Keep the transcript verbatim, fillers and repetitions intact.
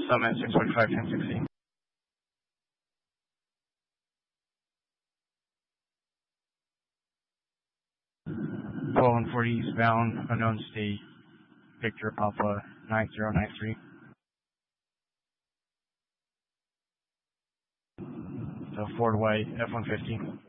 Summit six forty-five, ten sixty. twelve one forty eastbound, unknown state, Victor Papa nine zero nine three. So Ford White, F one fifty.